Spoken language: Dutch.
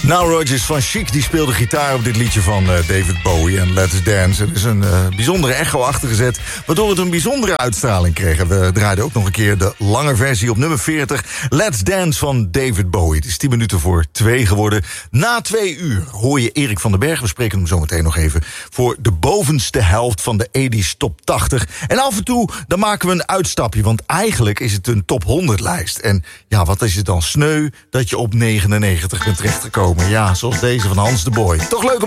Nile Rodgers van Chic die speelde gitaar op dit liedje van David Bowie en Let's Dance. Er is een bijzondere echo achtergezet, waardoor het een bijzondere uitstraling kreeg. We draaiden ook nog een keer de lange versie op nummer 40. Let's Dance van David Bowie. Het is 10 minuten voor 2 geworden. Na 2 uur hoor je Erik van den Berg. We spreken hem zo meteen nog even voor de bovenste helft van de 80s Top 80. En af en toe dan maken we een uitstapje, want eigenlijk is het een Top 100 lijst. En ja, wat is het dan sneu dat je op 99 bent terechtgekomen. Ja, zoals deze van Hans de Boy. Toch leuk om